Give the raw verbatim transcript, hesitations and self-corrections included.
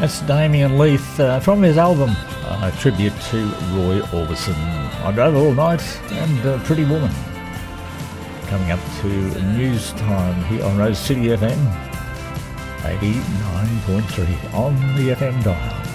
That's Damien Leith uh, from his album, uh, tribute to Roy Orbison. I Drove All Night and uh, Pretty Woman. Coming up to news time here on Rose City F M, eighty-nine point three on the F M dial.